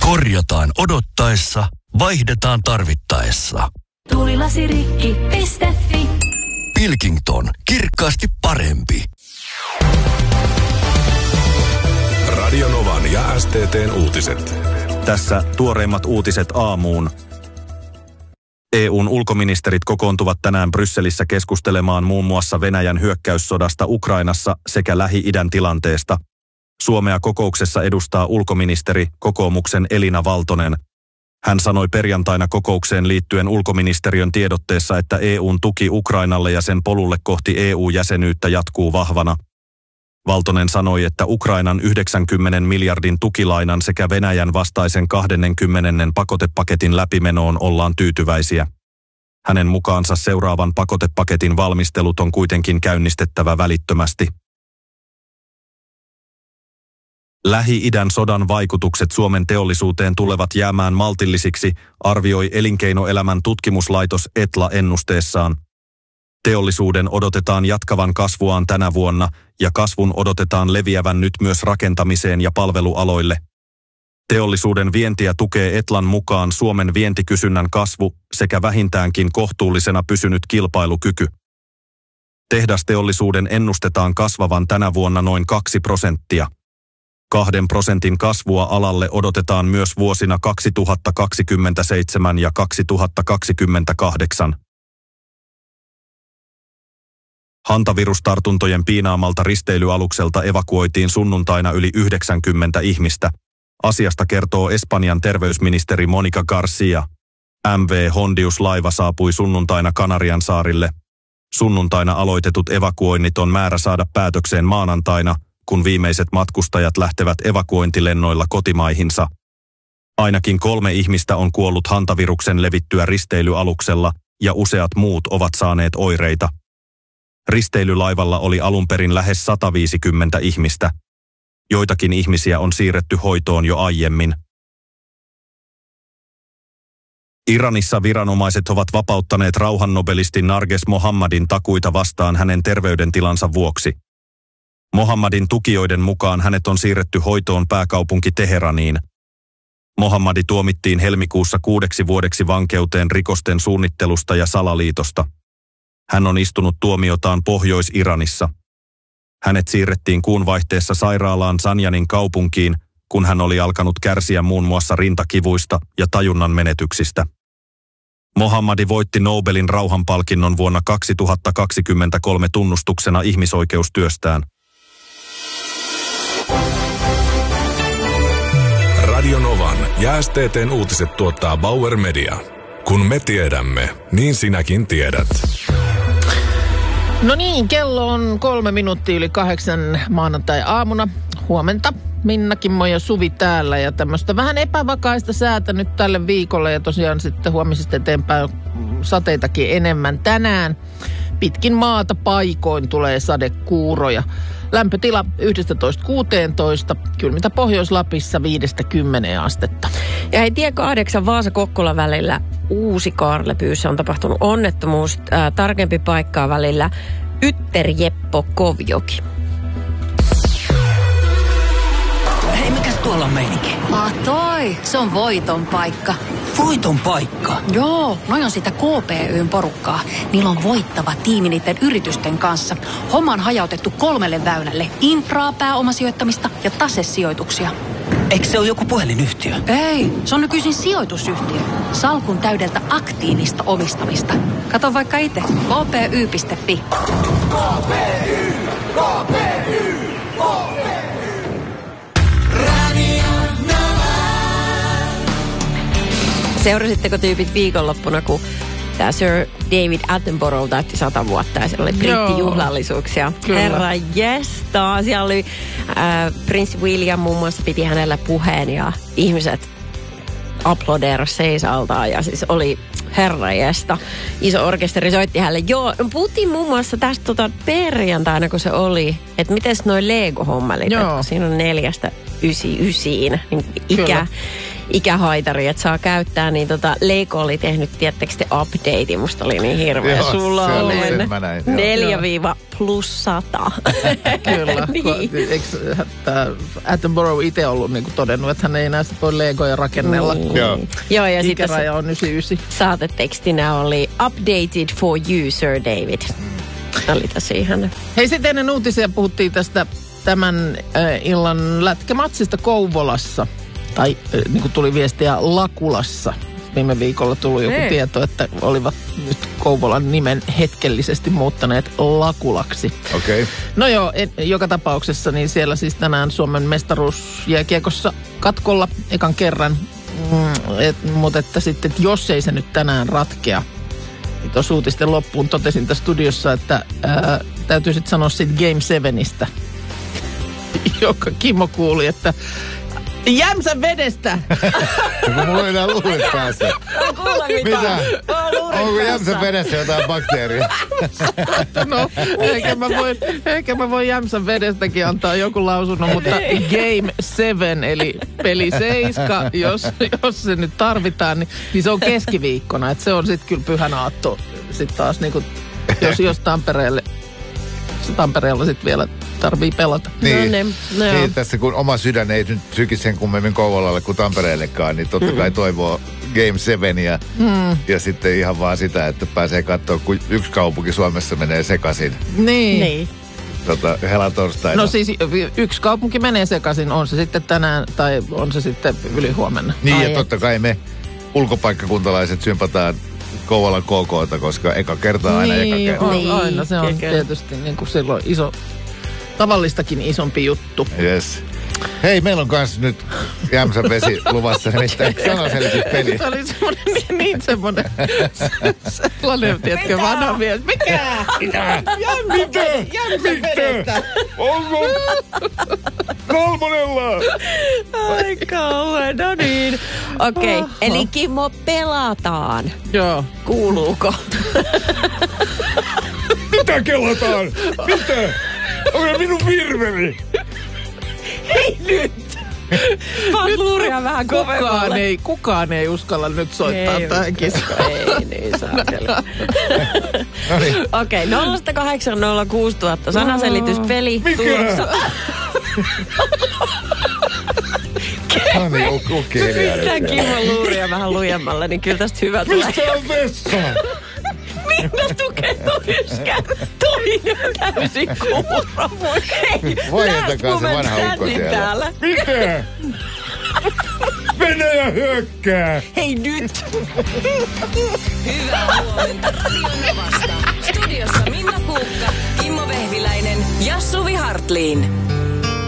Korjataan odottaessa, vaihdetaan tarvittaessa. Tuulilasirikki.fi. Pilkington. Kirkkaasti parempi. Radio Novan ja STT:n uutiset. Tässä tuoreimmat uutiset aamuun. EU:n ulkoministerit kokoontuvat tänään Brysselissä keskustelemaan muun muassa Venäjän hyökkäyssodasta Ukrainassa sekä Lähi-idän tilanteesta. Suomea kokouksessa edustaa ulkoministeri kokoomuksen Elina Valtonen. Hän sanoi perjantaina kokoukseen liittyen ulkoministeriön tiedotteessa, että EU:n tuki Ukrainalle ja sen polulle kohti EU-jäsenyyttä jatkuu vahvana. Valtonen sanoi, että Ukrainan 90 miljardin tukilainan sekä Venäjän vastaisen 20. pakotepaketin läpimenoon ollaan tyytyväisiä. Hänen mukaansa seuraavan pakotepaketin valmistelut on kuitenkin käynnistettävä välittömästi. Lähi-idän sodan vaikutukset Suomen teollisuuteen tulevat jäämään maltillisiksi, arvioi elinkeinoelämän tutkimuslaitos Etla ennusteessaan. Teollisuuden odotetaan jatkavan kasvuaan tänä vuonna ja kasvun odotetaan leviävän nyt myös rakentamiseen ja palvelualoille. Teollisuuden vientiä tukee Etlan mukaan Suomen vientikysynnän kasvu sekä vähintäänkin kohtuullisena pysynyt kilpailukyky. Tehdasteollisuuden ennustetaan kasvavan tänä vuonna noin 2%. 2% kasvua alalle odotetaan myös vuosina 2027 ja 2028. Hantavirustartuntojen piinaamalta risteilyalukselta evakuoitiin sunnuntaina yli 90 ihmistä. Asiasta kertoo Espanjan terveysministeri Mónica García. MV Hondius-laiva saapui sunnuntaina Kanarian saarille. Sunnuntaina aloitetut evakuoinnit on määrä saada päätökseen maanantaina, kun viimeiset matkustajat lähtevät evakuointilennoilla kotimaihinsa. Ainakin 3 ihmistä on kuollut hantaviruksen levittyä risteilyaluksella ja useat muut ovat saaneet oireita. Risteilylaivalla oli alun perin lähes 150 ihmistä. Joitakin ihmisiä on siirretty hoitoon jo aiemmin. Iranissa viranomaiset ovat vapauttaneet rauhannobelistin Narges Mohammadin takuita vastaan hänen terveydentilansa vuoksi. Mohammadin tukijoiden mukaan hänet on siirretty hoitoon pääkaupunki Teheraniin. Mohammadi tuomittiin helmikuussa 6 vuodeksi vankeuteen rikosten suunnittelusta ja salaliitosta. Hän on istunut tuomiotaan Pohjois-Iranissa. Hänet siirrettiin kuun vaihteessa sairaalaan Sanjanin kaupunkiin, kun hän oli alkanut kärsiä muun muassa rintakivuista ja tajunnan menetyksistä. Mohammadi voitti Nobelin rauhanpalkinnon vuonna 2023 tunnustuksena ihmisoikeustyöstään. Radio Novan ja STT:n uutiset tuottaa Bauer Media. Kun me tiedämme, niin sinäkin tiedät. No niin, kello on 3 minuuttia yli 8 maanantai-aamuna. Huomenta. Minna, Kimmo ja Suvi täällä ja tämmöistä vähän epävakaista säätä nyt tälle viikolle ja tosiaan sitten huomisesta eteenpäin sateitakin enemmän tänään. Pitkin maata paikoin tulee sadekuuroja. Lämpötila 11-16, kylmintä Pohjois-Lapissa 5-10 astetta. Ja hei, tie 8 Vaasa-Kokkola välillä Uusi-Kaarlepyyssä on tapahtunut onnettomuus. Tarkempi paikkaa välillä Ytter-Jeppo-Kovjoki. Hei, mikäs tuolla on meininki? Toi, se on Voiton paikka. Voiton paikka? Joo, noi on sitä KPY:n porukkaa. Niillä on voittava tiimi niiden yritysten kanssa. Homma on hajautettu 3 väylälle. Infraa, pääomasijoittamista ja tasesijoituksia. Eikö se ole joku puhelinyhtiö? Ei, se on nykyisin sijoitusyhtiö. Salkun täydeltä aktiivista omistamista. Kato vaikka itse. kpy.fi. KPY, KPY, KPY. Seurasitteko tyypit viikonloppuna, kun tämä Sir David Attenborough täytti 100 vuotta ja siellä oli brittijuhlallisuuksia. Kyllä. Herra jestaa. Siellä oli Prince William muun muassa piti hänellä puheen ja ihmiset aplodeerasi seisaltaan ja siis oli herra jesta. Iso orkesteri soitti hänelle. Joo, no puhuttiin muun muassa tästä perjantaina, kun se oli, että mites noi Lego-hommelit, että siinä on 4-99 niin ikä. ikähaitari, että saa käyttää, niin Lego oli tehnyt, tiedättekö te, update, musta oli niin hirveä suloinen. 4-+100. Kyllä. Niin. Eikö Attenborough itse ollut niin todennut, että hän ei enää voi Legoja rakennella, kun Joo, ja ikäraja on 99. Saatetekstinä oli updated for you, Sir David. Oli tosi ihana. Hei, sitten ennen uutisia puhuttiin tästä tämän illan lätkämatsista Kouvolassa. Tai niin kuin tuli viestiä Lakulassa. Viime viikolla tuli joku tieto, että olivat nyt Kouvolan nimen hetkellisesti muuttaneet Lakulaksi. Okei. No joo, joka tapauksessa niin siellä siis tänään Suomen mestaruusjääkiekossa katkolla ekan kerran. Mutta että sitten, että jos ei se nyt tänään ratkea, niin tuossa uutisten loppuun totesin tässä studiossa, että täytyy sitten sanoa siitä Game 7:istä, joka Kimmo kuuli, että Jämsän vedestä! Kun mulla ei enää luulet päässä. Mitä? Onko Jämsän vedessä jotain bakteeria? No, ehkä mä voin Jämsän vedestäkin antaa joku lausunnon, mutta Game 7, eli peli 7, jos se nyt tarvitaan, niin se on keskiviikkona. Että se on sitten kyllä pyhän aatto. Sitten taas niin kuin, jos Tampereella sitten vielä tarvii pelata. Niin, tässä kun oma sydän ei nyt syki sen kummemmin Kouvolalle kuin Tampereellekaan, niin totta kai toivoo Game 7 ja sitten ihan vaan sitä, että pääsee katsoa, kun yksi kaupunki Suomessa menee sekaisin. Niin. Helatorstaina. No siis yksi kaupunki menee sekaisin, on se sitten tänään tai on se sitten ylihuomenna. Niin, ja totta kai me ulkopaikkakuntalaiset sympataan Kouvolan KK:ta, koska eka kertaa aina eka kertaa. Niin, aina se on tietysti niin kuin silloin tavallistakin isompi juttu. Yes. Hei, meillä on kans nyt Jämsän vesi luvassa, nimittäin sanaselityspeli. Se oli semmoinen sellainen, tiedätkö, vanha mies. Mikä? Jämsän vedestä. Onko? Kolmonella! Ai kauhean, no niin. Okei, eli Kimmo, pelataan. Joo. Kuuluuko? Mitä kellataan? Mitä? Onko minun virveli? Hei nyt! Paat luuria vähän kovemmalle. Kukaan ei uskalla nyt soittaa tähän kisaan. Ei niin saakeli. Okei, 0806000 sanaselityspeli tulossa. No niin, ukki hiljaa. Pistää Kimmon luuria vähän lujemmalle, niin kyllä tästä hyvä tulee. Mistä on vessa? Minä tukehtuu yskään. Toinen on täysin kuuro. Hei, vaientakaa se vanha ukko siellä. Mitä? Venäjä hyökkää! Hei nyt! Hyvää huomenta Radio Novasta. Studiossa Minna Kuukka, Kimmo Vehviläinen ja Suvi Hartliin.